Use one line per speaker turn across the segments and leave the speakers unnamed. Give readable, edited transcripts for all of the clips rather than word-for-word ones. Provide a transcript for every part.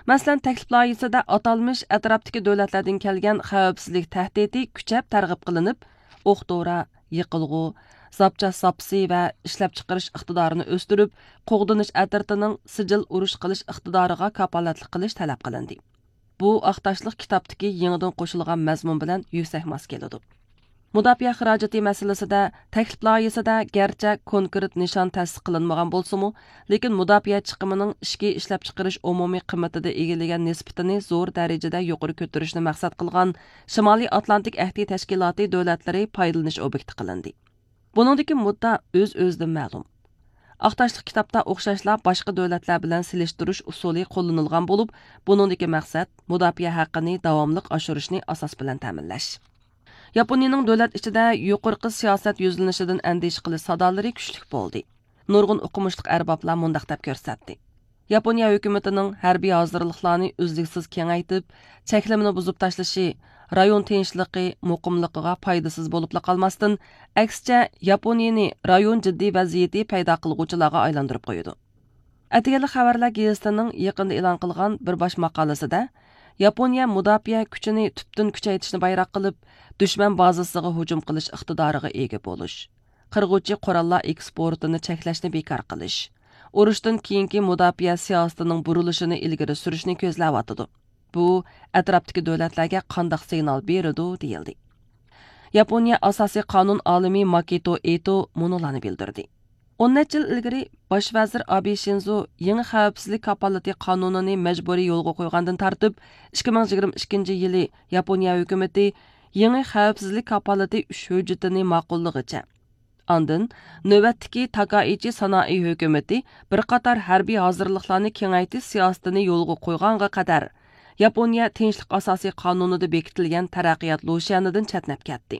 Masalan, təklif layihəsində atalmış ətrafdakı dövlətlərdən gələn xavfsizlik təhdidi küçəb tərgib qılınıb, oq-dora, yıqılğı, zapça sapsi və işləp çıxarış iqtidarını östürüb, qoğdunish ətirtining sijil urush qilish iqtidoriga kapolatlik qilish talab qilindi. Bu aqtashliq kitobdagi yangidan qo'shilgan mazmun bilan yuksak mos keladi. Mudofaa xarajati masalasida taklif loyihasida garchi konkret nishon tasdiq qilinmagan bo'lsa-mu, lekin mudofaa chiqimining ichki ishlab chiqarish umumiy qiymatida egallagan nisbatini zo'r darajada yuqori ko'tarishni maqsad qilgan Shimoliy Atlantik ahdi tashkiloti davlatlari foydalanish obyekti qilindi. Buningdagi mudda o'z-o'zidan ma'lum. Aqtashliq kitobda o'xshashlar boshqa davlatlar bilan silishtirish usuli qo'llanilgan bo'lib, buningdagi maqsad mudofaa haqqini davomli oshirishni asos bilan ta'minlash. Yaponiyaning davlat ichida yuqorqi siyosat yuzlanishidan andisha qilish sadolari kuchli bo'ldi. Nurg'un o'qimishli arboblar mundaq deb ko'rsatdi. Yaponiya hukumatining harbiy hozirliklarni uzluksiz kengaytib, cheklamani buzib tashlashi rayon tinchligi, muqimligiga foydasiz bo'lib qolmasdan, aksicha Yaponiyani rayon jiddiy vaziyati paydo qilguvchilarga aylantirib qo'ydi. Atiyali xabarlar gazetining yaqinda e'lon qilgan bir bosh maqolasida Yaponiya mudofaa kuchini tubdan kuchaytirishni bayroq qilib, dushman bazasiga hujum qilish iqtidoriga ega bo'lish, qirg'uvchi qurollar eksportini cheklashni bekor qilish, urushdan keyingi mudofaa siyosatining burilishini ilgari surishni ko'zlayotdi. Bu atrofdagi davlatlarga qanday signal beradi deyildi. Yaponiya asosiy qonun olimi Makoto Eto munolarni bildirdi. 10 yil ilgari bosh vazir Abe Shinzo yangi xavfsizlik kapolati qonunini majburiy yo'lga qo'ygandan tartib 2022-yili Yaponiya hukumati yangi xavfsizlik kapolati 3 hujjatini ma'qullagicha. Andın navbatdagi Takaichi sanoat hukumati bir qator harbiy hozirliklarni kengaytirish siyosatini yo'lga qo'yganga qadar Yaponiya tinchlik asosiy qonunida bekitilgan taraqqiyot lo'shanidan chatnab ketdi.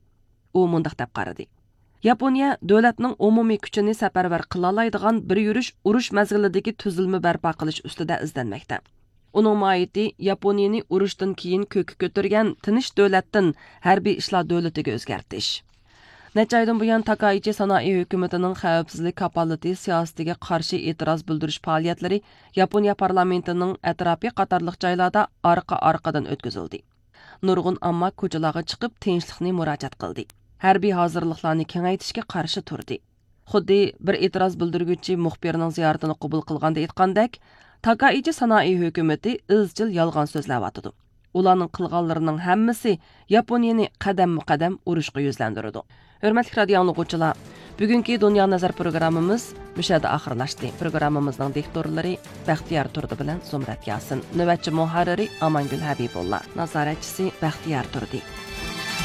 U mundaq deb qaradi. Yaponiya davlatning umumiy kuchini safarbar qila oladigan bir yurish urush mazgilidagi tuzilma barpo qilish ustida izlanmoqda. Uning mohiyati Yaponiyani urushdan keyin ko'kka ko'targan tinch davlatdan harbiy ishlar davlatiga o'zgartirish. Necha oydan buyon Takaichi sanoat hukumatining xavfsizlik kapolati siyosatiga qarshi e'tiroz bildirish faoliyatlari Yaponiya parlamentining atrofi qatorliq joylarda orqa-orqadan o'tkazildi. Nurg'un omma ko'chalarga chiqib tinchlikni murojaat qildi. Harbiy hozirliklarni kengaytirishga qarshi turdi. Xuddi bir e'tiroz bildirguvchi muxbirning ziyoratini qabul qilganda aytgandek, Takaichi sanoat hukumati izchil yolg'on so'zlayotdi. Ularning qilganlarining hammasi Yaponiyani qadam-qadam urushga yuzlantirdi. Hurmatli radio anglaguvchilar, bugungi Dunyo nazar programmamiz mushada oxirlashdi. Programmamizning diktorlari Baxtiyor Turdi bilan Zumrat Yasin, navbatchi muharriri Amangul Habibullah, nazoratchisi Baxtiyor Turdi.